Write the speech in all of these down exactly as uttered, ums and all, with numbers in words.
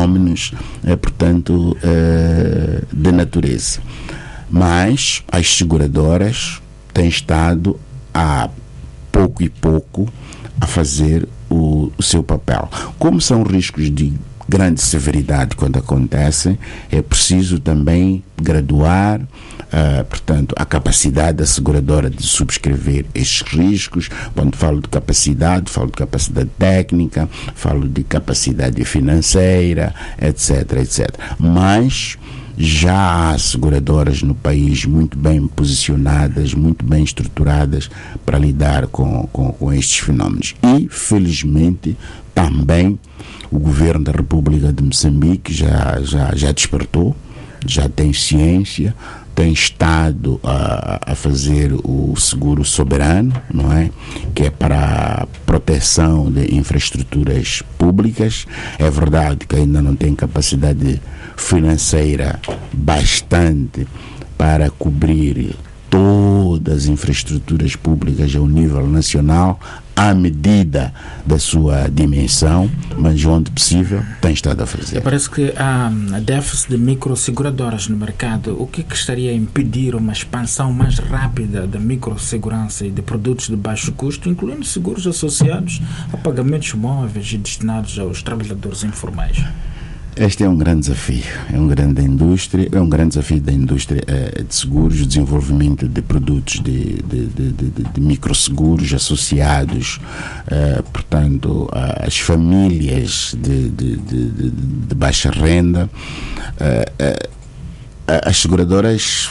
fenómenos, eh, portanto, eh, de natureza. Mas as seguradoras têm estado a pouco e pouco a fazer o, o seu papel. Como são riscos de grande severidade quando acontecem, é preciso também graduar, uh, portanto, a capacidade da seguradora de subscrever estes riscos. Quando falo de capacidade, falo de capacidade técnica, falo de capacidade financeira, etc, etcétera. Mas já há seguradoras no país muito bem posicionadas, muito bem estruturadas para lidar com, com, com estes fenómenos. E, felizmente, também o governo da República de Moçambique já, já, já despertou, já tem ciência, tem estado a, a fazer o seguro soberano, não é? Que é para a proteção de infraestruturas públicas. É verdade que ainda não tem capacidade financeira bastante para cobrir todas as infraestruturas públicas ao nível nacional, à medida da sua dimensão, mas onde possível tem estado a fazer. Parece que há déficit de microseguradoras no mercado. O que, que estaria a impedir uma expansão mais rápida da microsegurança e de produtos de baixo custo, incluindo seguros associados a pagamentos móveis e destinados aos trabalhadores informais? Este é um grande desafio, é um grande indústria, é um grande desafio da indústria eh, de seguros, o desenvolvimento de produtos de, de, de, de, de microseguros associados, eh, portanto, às famílias de, de, de, de, de baixa renda. Eh, eh, as seguradoras,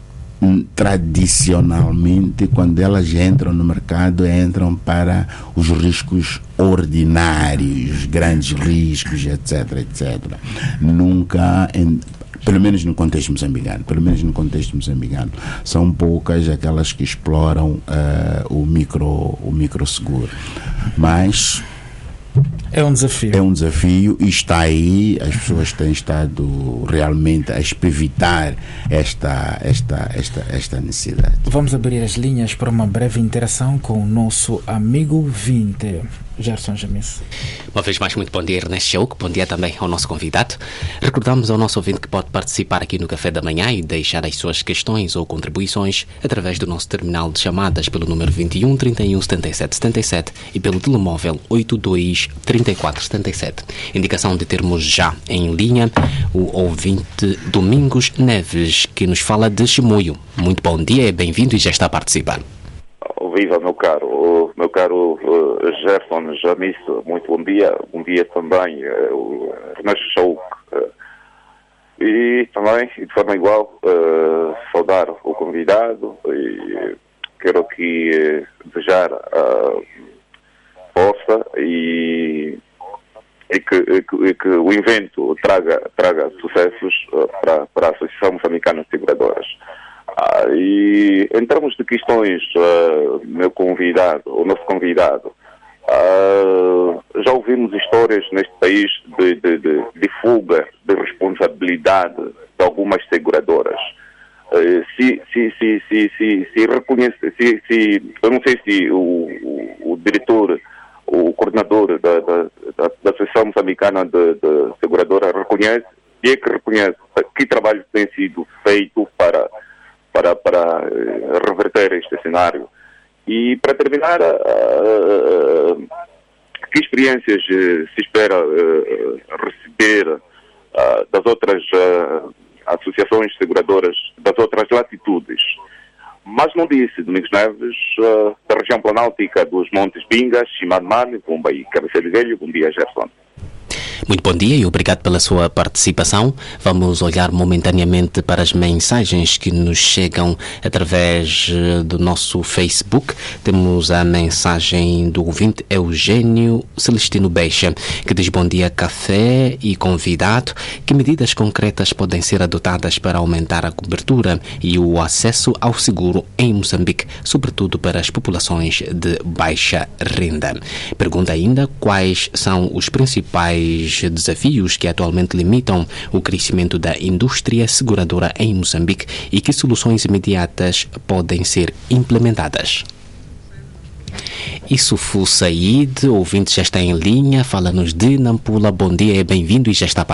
tradicionalmente, quando elas entram no mercado, entram para os riscos ordinários, grandes riscos, etc, etcétera. Nunca, em, pelo menos no contexto moçambicano, pelo menos no contexto moçambicano, são poucas aquelas que exploram uh, o micro, o microseguro. Mas é um desafio. É um desafio e está aí, as pessoas têm estado realmente a evitar esta, esta, esta, esta necessidade. Vamos abrir as linhas para uma breve interação com o nosso amigo Vinte. Gerson Jamis. Uma vez mais, muito bom dia, Ernesto Chauque. Bom dia também ao nosso convidado. Recordamos ao nosso ouvinte que pode participar aqui no Café da Manhã e deixar as suas questões ou contribuições através do nosso terminal de chamadas pelo número vinte e um, trinta e um, setenta e sete, setenta e sete e pelo telemóvel oito dois, trinta e quatro, setenta e sete. Indicação de termos já em linha o ouvinte Domingos Neves, que nos fala de Chimoio. Muito bom dia, é bem-vindo e já está a participar. Viva, meu caro, meu caro uh, Gerson Jamis, muito bom dia, bom dia também, uh, Ernesto Chauque, uh, e também, de forma igual, uh, saudar o convidado e quero aqui uh, desejar uh, força e, e, que, e, que, e que o evento traga, traga sucessos uh, para, para a Associação Moçambicana de Seguradoras. Ah, e em termos de questões, uh, meu convidado, o nosso convidado, uh, já ouvimos histórias neste país de, de, de, de fuga de responsabilidade de algumas seguradoras. Uh, se, se, se, se, se, se reconhece, se, se, eu não sei se o, o, o diretor, o coordenador da, da, da, da Associação Moçambicana de, de Seguradora reconhece, e é que reconhece que trabalho tem sido feito para para, para uh, reverter este cenário. E para terminar, uh, uh, que experiências uh, se espera uh, receber uh, das outras uh, associações seguradoras, das outras latitudes? Mas não disse, Domingos Neves, uh, da região planáltica dos Montes Pingas, Chimanmane, Pumba e Cabeceira Velho. Bom dia, Gerson. Muito bom dia e obrigado pela sua participação. Vamos olhar momentaneamente para as mensagens que nos chegam através do nosso Facebook. Temos a mensagem do ouvinte Eugênio Celestino Beixa, que diz: bom dia, café e convidado. Que medidas concretas podem ser adotadas para aumentar a cobertura e o acesso ao seguro em Moçambique, sobretudo para as populações de baixa renda? Pergunta ainda quais são os principais desafios que atualmente limitam o crescimento da indústria seguradora em Moçambique e que soluções imediatas podem ser implementadas. Issoufou Said, ouvinte, já está em linha, fala-nos de Nampula. Bom dia, é bem-vindo e já está para